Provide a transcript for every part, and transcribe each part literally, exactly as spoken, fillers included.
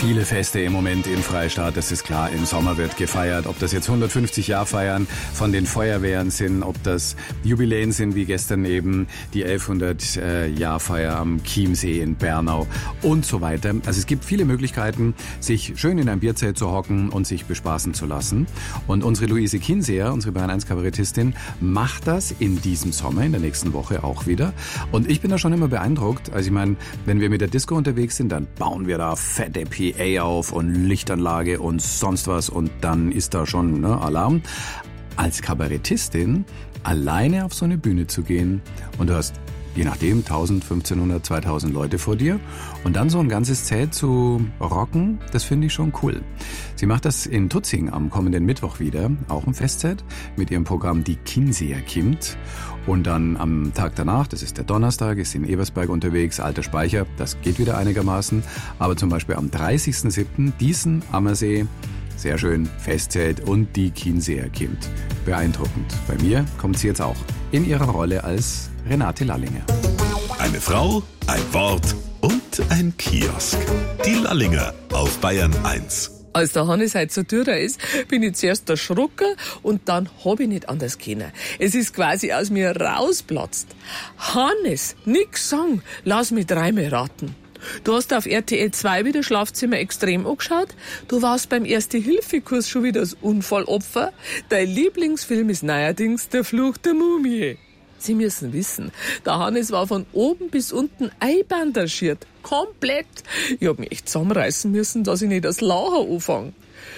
Viele Feste im Moment im Freistaat, das ist klar, im Sommer wird gefeiert. Ob das jetzt hundertfünfzig Jahr Feiern von den Feuerwehren sind, ob das Jubiläen sind, wie gestern eben die elfhundert Jahr Feier am Chiemsee in Bernau und so weiter. Also es gibt viele Möglichkeiten, sich schön in ein Bierzelt zu hocken und sich bespaßen zu lassen. Und unsere Luise Kinseher, unsere Bayern eins Kabarettistin, macht das in diesem Sommer, in der nächsten Woche auch wieder. Und ich bin da schon immer beeindruckt. Also ich meine, wenn wir mit der Disco unterwegs sind, dann bauen wir da fette P A auf und Lichtanlage und sonst was und dann ist da schon ne, Alarm. Als Kabarettistin alleine auf so eine Bühne zu gehen und du hast je nachdem tausend, fünfzehnhundert, zweitausend Leute vor dir und dann so ein ganzes Zelt zu rocken, das finde ich schon cool. Sie macht das in Tutzing am kommenden Mittwoch wieder, auch im Festzelt, mit ihrem Programm Die Kinseher Kimmt. Und dann am Tag danach, das ist der Donnerstag, ist sie in Ebersberg unterwegs, Alter Speicher, das geht wieder einigermaßen. Aber zum Beispiel am dreißigsten siebten Diesen, Ammersee, sehr schön, Festzelt und Die Kinseher Kimmt. Beeindruckend. Bei mir kommt sie jetzt auch in ihrer Rolle als Renate Lallinger. Eine Frau, ein Wort und ein Kiosk. Die Lallinger auf Bayern eins. Als der Hannes heute zur Tür ist, bin ich zuerst erschrocken und dann hab ich nicht anders können. Es ist quasi aus mir rausplatzt. Hannes, nix sagen, lass mich dreimal raten. Du hast auf R T L zwei wieder Schlafzimmer extrem angeschaut. Du warst beim Erste-Hilfe-Kurs schon wieder das Unfallopfer. Dein Lieblingsfilm ist neuerdings Der Fluch der Mumie. Sie müssen wissen, der Hannes war von oben bis unten einbandagiert. Komplett. Ich hab mich echt zusammenreißen müssen, dass ich nicht das Lachen anfange.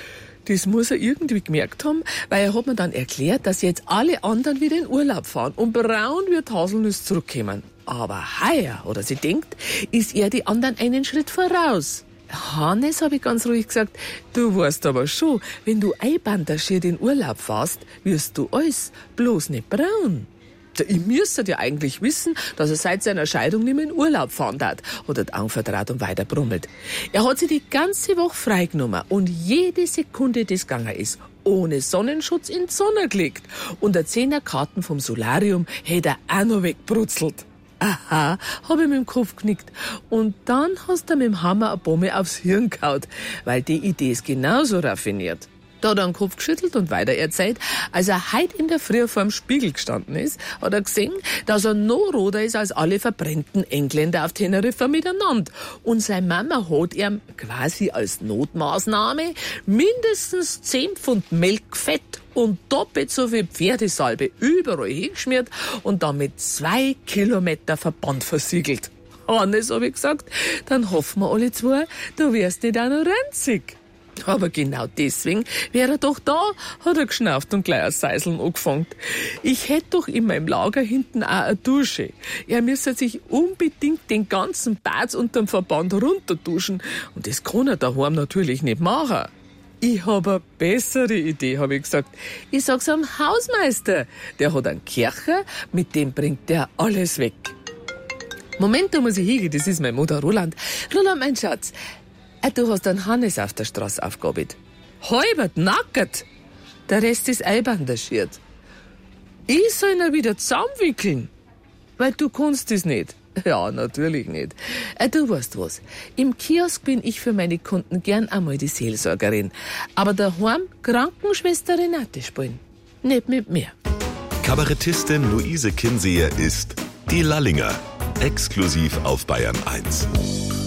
Das muss er irgendwie gemerkt haben, weil er hat mir dann erklärt, dass jetzt alle anderen wieder in Urlaub fahren und braun wird Haselnuss zurückkommen. Aber heuer, oder sie denkt, ist er die anderen einen Schritt voraus. Hannes, habe ich ganz ruhig gesagt, du weißt aber schon, wenn du einbandagiert in Urlaub fährst, wirst du alles, bloß nicht braun. Ich müsste ja eigentlich wissen, dass er seit seiner Scheidung nicht mehr in Urlaub fahren darf, hat er die Augen verdreht und weiter brummelt. Er hat sich die ganze Woche freigenommen und jede Sekunde, das gegangen ist, ohne Sonnenschutz in die Sonne gelegt. Und der Zehnerkarten vom Solarium hätte er auch noch weggebrutzelt. Aha, hab ich mit dem Kopf knickt. Und dann hast du mit dem Hammer eine Bombe aufs Hirn gehauen, weil die Idee ist genauso raffiniert. Da hat er den Kopf geschüttelt und weiter erzählt, als er heute in der Früh vor dem Spiegel gestanden ist, hat er gesehen, dass er noch roter ist als alle verbrennten Engländer auf Teneriffa miteinander. Und seine Mama hat ihm quasi als Notmaßnahme mindestens zehn Pfund Melkfett und doppelt so viel Pferdesalbe überall hingeschmiert und damit zwei Kilometer Verband versiegelt. Hannes, hab ich gesagt, dann hoffen wir alle zwei, du wirst nicht auch noch ranzig. Aber genau deswegen wäre er doch da, hat er geschnauft und gleich ein Seiseln angefangen. Ich hätte doch in meinem Lager hinten auch eine Dusche. Er müsste sich unbedingt den ganzen Bad unterm Verband runterduschen. Und das kann er daheim natürlich nicht machen. Ich habe eine bessere Idee, habe ich gesagt. Ich sag's am Hausmeister. Der hat einen Kercher, mit dem bringt der alles weg. Moment, da muss ich hingehen, das ist meine Mutter Roland. Roland, mein Schatz. Du hast einen Hannes auf der Straße aufgearbeitet. Halbert, nackert. Der Rest ist einbandagiert. Ich soll ihn wieder zusammenwickeln. Weil du kannst das nicht. Ja, natürlich nicht. Du weißt was. Im Kiosk bin ich für meine Kunden gern einmal die Seelsorgerin. Aber daheim Krankenschwester Renate spielen. Nicht mit mir. Kabarettistin Luise Kinseher ist die Lallinger. Exklusiv auf Bayern eins.